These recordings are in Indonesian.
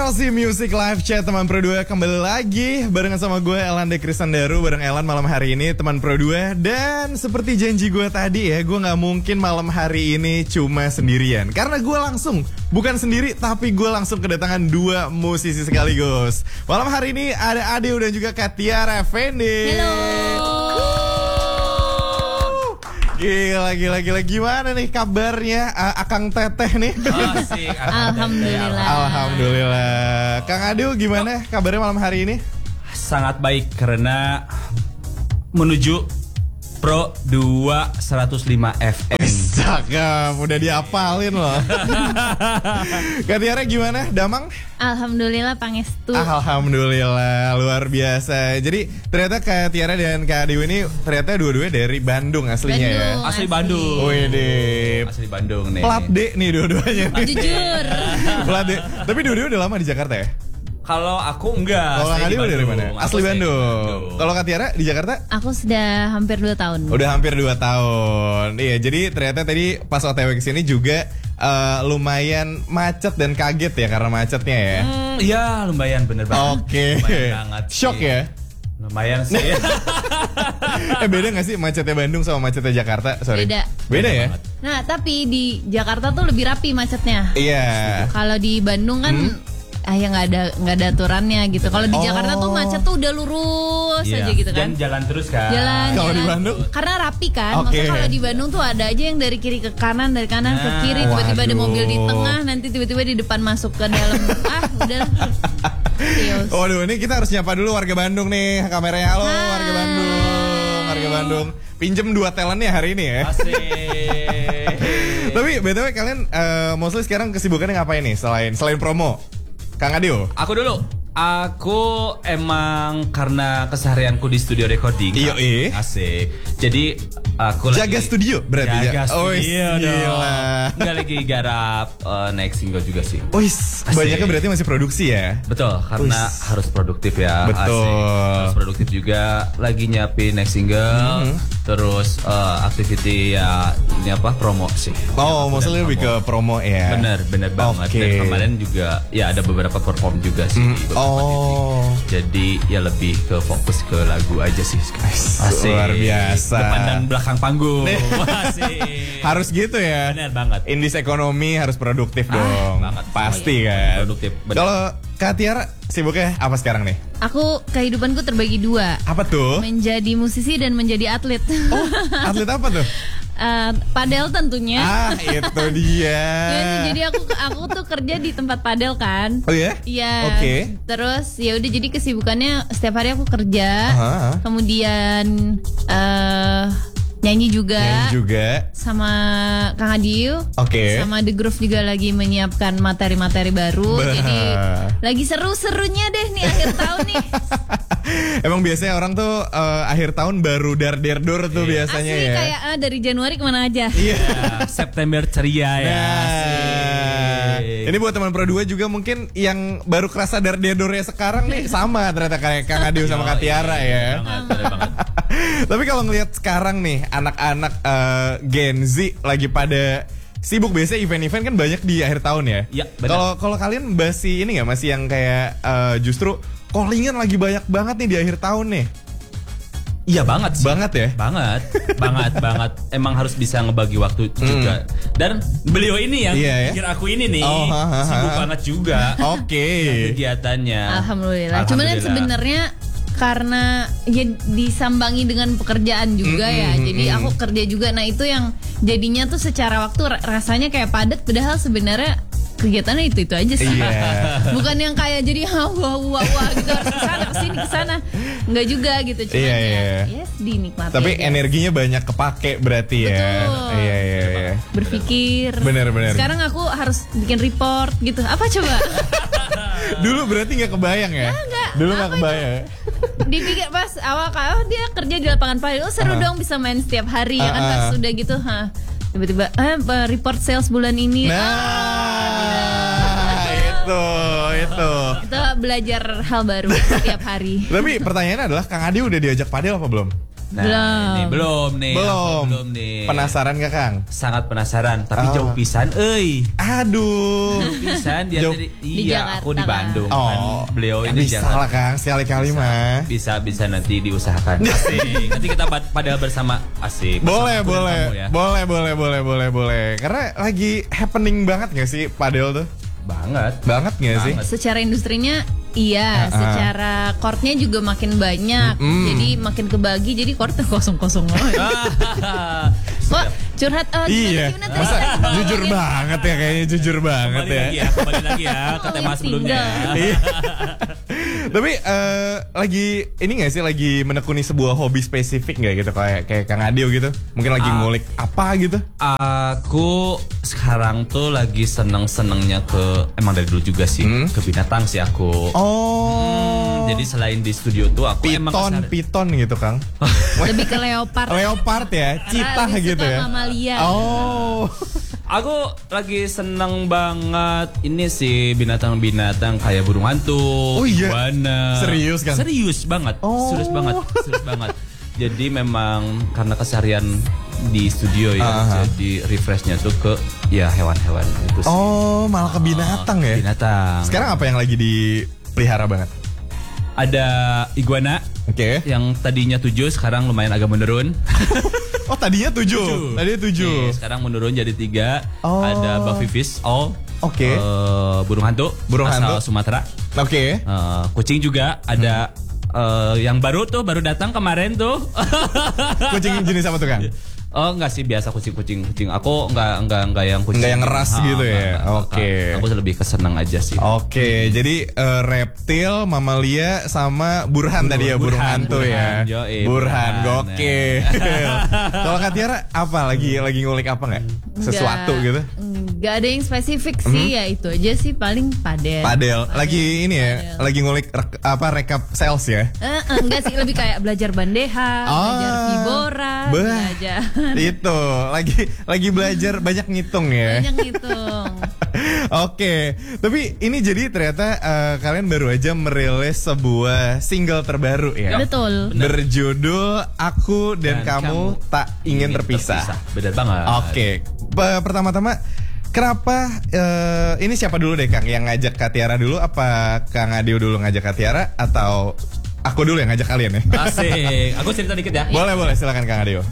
Aussie Music Live Chat teman Pro 2 kembali lagi barengan sama gue Elan De Kristandaru. Bareng Elan malam hari ini teman Pro 2. Dan seperti janji gue tadi ya, gue gak mungkin malam hari ini cuma sendirian. Karena gue langsung, bukan sendiri tapi gue langsung kedatangan dua musisi sekaligus. Malam hari ini ada Adeo dan juga Katiara Effendi. Halo. Gila. Gimana nih kabarnya Akang Teteh nih? Asik. Alhamdulillah. Kang Adeo gimana kabarnya malam hari ini? Sangat baik karena menuju Pro 2 105 FM. Cakep, udah diapalin loh. Katiara gimana, Damang? Alhamdulillah pangestu. Alhamdulillah, luar biasa. Jadi ternyata Katiara dan Kak Adeo ini ternyata dua-duanya dari Bandung aslinya ya. Asli Bandung. Wih deh. Asli Bandung nih. Plat D nih dua-duanya. Jujur. Plat D. Tapi dua-duanya udah lama di Jakarta ya? Kalau aku enggak. Kalau Kak Adeo dari mana? Asli Bandung. Kalau Katiara di Jakarta? Aku sudah hampir 2 tahun. Udah hampir 2 tahun. Iya, jadi ternyata tadi pas OTW kesini juga lumayan macet dan kaget ya karena macetnya ya. Iya, lumayan bener banget. Oke. Lumayan banget sih. Shock ya? Lumayan sih. Beda gak sih macetnya Bandung sama macetnya Jakarta? Sorry. Beda ya? banget. Nah, tapi di Jakarta tuh lebih rapi macetnya. Iya. Kalau di Bandung kan ya nggak ada aturannya gitu. Kalau di Jakarta tuh macet tuh udah lurus aja gitu kan. Dan jalan terus kan. Kalau di Bandung? Karena rapi kan. Oke. Maksudnya kalau di Bandung tuh ada aja yang dari kiri ke kanan, dari kanan ke kiri, tiba-tiba ada mobil di tengah, nanti tiba-tiba di depan masuk ke dalam. Udah. Waduh, ini kita harus nyapa dulu warga Bandung nih kameranya. Halo warga Bandung. Pinjem 2 talentnya hari ini ya. Asik. Tapi BTW kalian mostly sekarang kesibukannya ngapain nih selain promo? Kang Adeo. Aku dulu. Aku emang karena keseharianku di studio recording. Iya. Asik. Jadi aku Jaga studio berarti ya. Jaga studio dong. Gila. Enggak lagi garap next single juga sih. Banyaknya berarti masih produksi ya. Betul, karena harus produktif ya. Betul. Asik. Harus produktif juga. Lagi nyiapin next single. Terus activity ya ini apa promo sih. Oh, maksudnya lebih ke promo ya. Bener banget. Oke. Dan kemarin juga ya ada beberapa perform juga sih. Jadi ya lebih ke fokus ke lagu aja sih. Asik. Luar biasa. Depan dan belakang panggung. Asik. Harus gitu ya. Bener banget. Indis ekonomi harus produktif dong. Banget. Pasti kan. Produktif. Kalau Kak Tiara sibuknya apa sekarang nih? Aku kehidupanku terbagi 2. Apa tuh? Menjadi musisi dan menjadi atlet. Oh, atlet apa tuh? Padel tentunya. Itu dia. Jadi aku tuh kerja di tempat padel kan. Oh ya? Iya. Oke. Terus ya udah jadi kesibukannya setiap hari aku kerja. Kemudian nyanyi juga. Sama Kang Adeo. Oke. Sama The Groove juga lagi menyiapkan materi-materi baru. Jadi lagi seru-serunya deh nih akhir tahun nih. Emang biasanya orang tuh akhir tahun baru dar-der-dor tuh biasanya asli ya. Kayak dari Januari kemana aja. Iya. September ceria ya. Ini buat teman Pro 2 juga mungkin yang baru kerasa dar-der-dornya sekarang nih sama ternyata kayak Kang Adeo sama Kak Tiara ya. Bener banget. Tapi kalau ngelihat sekarang nih anak-anak Gen Z lagi pada sibuk, biasanya event-event kan banyak di akhir tahun ya. Iya, benar. Kalau kalian masih ini nggak, masih yang kayak justru callingan lagi banyak banget nih di akhir tahun nih. Iya banget sih. Banget ya? Banget. Emang harus bisa ngebagi waktu juga. Dan beliau ini yang pikir aku ini nih sibuk banget juga. Oke. Kegiatannya. Alhamdulillah. Cuman kan sebenarnya karena ya disambangi dengan pekerjaan juga ya. Jadi aku kerja juga. Nah itu yang jadinya tuh secara waktu rasanya kayak padat. Padahal sebenarnya kegiatannya itu aja sih. Bukan yang kayak jadi wah gitu harus kesana nggak juga gitu. Cuma yes dinikmati tapi aja. Energinya banyak kepake berarti ya. Betul. Iya. Berpikir. Bener. Sekarang aku harus bikin report gitu. Apa coba? Dulu berarti nggak kebayang ya? Enggak. Dulu nggak kebayang. Dipikir pas awal dia kerja di lapangan padel, seru dong bisa main setiap hari ya kan. Pas sudah gitu, tiba-tiba report sales bulan ini. Itu belajar hal baru setiap hari. Tapi pertanyaannya adalah Kang Adi udah diajak padel apa belum? Nah, belum. Belum nih. Penasaran gak Kang? Sangat penasaran, tapi jauh pisan, Aduh. Jauh pisan dia Jauh. tadi. Di Iya, aku di Jakarta. Bandung kan. Beliau ini bisa Jakarta. lah Kang, sekali-kali mah. Bisa nanti diusahakan. Asik. Nanti kita padel bersama. Asik. Boleh, Bersama boleh. kamu ya. Boleh. Karena lagi happening banget gak sih padel tuh? Banget Gak sih? Secara industrinya iya, secara courtnya juga makin banyak, jadi makin kebagi, jadi courtnya kosong-kosong aja. Kok curhat? Iya, gimana tadi? masa jujur banget ya, kayaknya jujur banget Kembali lagi ya ke tema sebelumnya. Iya. Tapi lagi ini gak sih, lagi menekuni sebuah hobi spesifik gak gitu, kayak Kang Adio gitu? Mungkin lagi ngulik apa gitu? Aku sekarang tuh lagi seneng-senengnya emang dari dulu juga sih, ke binatang sih aku. Jadi selain di studio tuh aku Piton gitu Kang. Lebih ke leopard. Leopard ya, citah gitu ya. Mamalia. Aku lagi seneng banget ini sih binatang-binatang kayak burung hantu, iguana. Serius kan? Serius banget. Serius banget. Jadi memang karena keseharian di studio ya, jadi refreshnya tuh ke ya hewan-hewan itu sih. Malah ke binatang ya. Binatang. Sekarang apa yang lagi dipelihara banget? Ada iguana. Oke. Yang tadinya 7 sekarang lumayan agak menurun. Tadinya 7. Tadinya 7. Sekarang menurun jadi 3. Ada buffy fish. Oke. Burung hantu. Asal Sumatera. Oke. Kucing juga ada. Yang baru datang kemarin tuh. Kucing jenis apa tuh Kang? Enggak sih, biasa kucing. Aku enggak yang kucing. Enggak yang ngeras gitu ya. Oke. Aku lebih kesenang aja sih. Oke, jadi reptil, mamalia sama burhan tadi ya, burung hantu ya. Burhan, gokil. Kalau Kak Tiara apa lagi ngulik apa enggak? Sesuatu gitu? Enggak ada yang spesifik sih, ya itu aja sih, paling padel. Lagi ini ya, lagi ngulik rekap sales ya. Enggak sih, lebih kayak belajar bandeha, belajar vibora, belajar. Itu lagi belajar banyak ngitung ya. Banyak ngitung. Oke, tapi ini jadi ternyata kalian baru aja merilis sebuah single terbaru ya. Betul. Berjudul Aku dan Kamu Tak Ingin Terpisah. Benar banget. Oke, pertama-tama kenapa ini siapa dulu deh Kang yang ngajak Kak Tiara dulu? Apa Kang Adio dulu ngajak Kak Tiara atau aku dulu yang ngajak kalian ya? Asik. Aku cerita dikit ya. Boleh, silakan Kang Adio.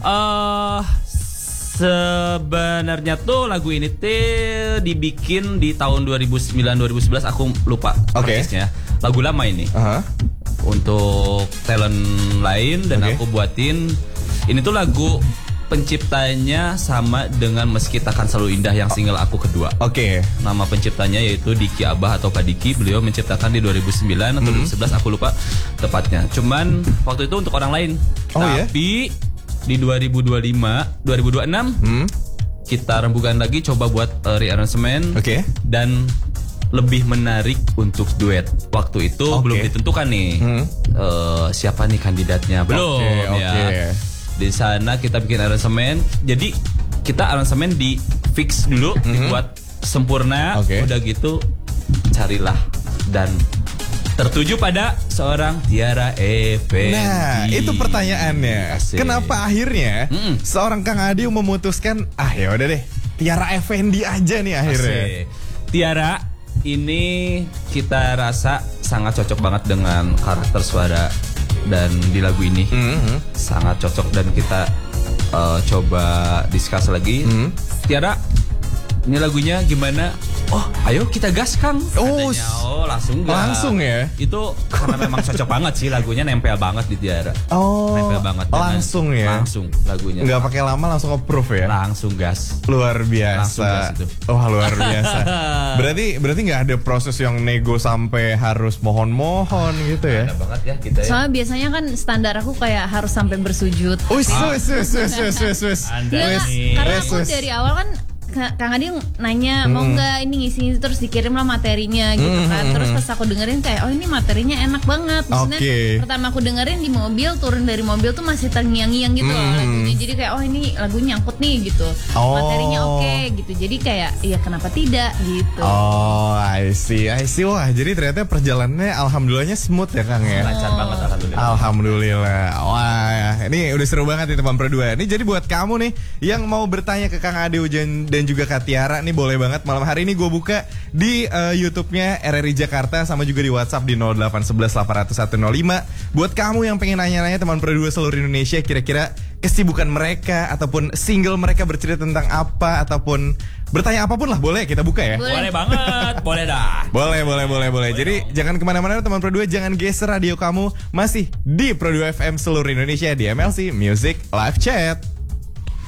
Sebenarnya tuh lagu ini dibikin di tahun 2009-2011, aku lupa persisnya. Lagu lama ini. Untuk talent lain dan aku buatin. Ini tuh lagu penciptanya sama dengan Meski Takkan Selalu Indah yang single aku kedua. Nama penciptanya yaitu Diki Abah atau Pak Diki. Beliau menciptakan di 2009 atau 2011, aku lupa tepatnya. Cuman waktu itu untuk orang lain. Tapi di 2026 kita rembukan lagi, coba buat rearrangement dan lebih menarik untuk duet. Waktu itu belum ditentukan nih siapa nih kandidatnya, belum ya. Di sana kita bikin aransemen. Jadi kita aransemen di fix dulu, dibuat sempurna. Udah gitu carilah dan tertuju pada seorang Tiara Effendi. Nah, itu pertanyaannya. Asik. Kenapa akhirnya seorang Kang Adio memutuskan ya udah deh, Tiara Effendi aja nih akhirnya. Asik. Tiara ini kita rasa sangat cocok banget dengan karakter suara dan di lagu ini sangat cocok, dan kita coba discuss lagi. Tiara, ini lagunya gimana? Ayo kita gas Kang. Katanya, langsung ya. Itu karena memang cocok banget sih, lagunya nempel banget di Tiara. Nempel banget. Langsung ya. Langsung lagunya. Nggak pakai lama, langsung approve ya. Langsung gas. Luar biasa. Langsung gas itu. Luar biasa. Berarti nggak ada proses yang nego sampai harus mohon gitu ya. Ada banget ya kita ya. Soalnya biasanya kan standar aku kayak harus sampai bersujud. Karena aku dari awal kan Kang Adi nanya mau nggak ini ngisi, terus dikirim lah materinya gitu kan. Terus pas aku dengerin kayak ini materinya enak banget. Maksudnya pertama aku dengerin di mobil, turun dari mobil tuh masih terngiang-ngiang gitu loh lagunya. Jadi kayak ini lagu nyangkut nih gitu. Materinya oke gitu. Jadi kayak ya kenapa tidak gitu. I see. Wah, jadi ternyata perjalanannya alhamdulillahnya smooth ya Kang ya. Lancar banget alhamdulillah. Wah, Wah, ini udah seru banget nih teman Pro 2. Ini jadi buat kamu nih yang mau bertanya ke Kang Ade dan juga Kak Tiara nih boleh banget. Malam hari ini gue buka di YouTube-nya RRI Jakarta sama juga di WhatsApp di 0811 800 105. Buat kamu yang pengen nanya-nanya teman Pro 2 seluruh Indonesia, kira-kira kesibukan mereka ataupun single mereka bercerita tentang apa ataupun bertanya apapun lah, boleh kita buka ya. Boleh banget, boleh dah. Boleh. Jadi jangan kemana-mana teman Pro 2, jangan geser radio kamu, masih di Pro 2 FM seluruh Indonesia di MLC Music Live Chat.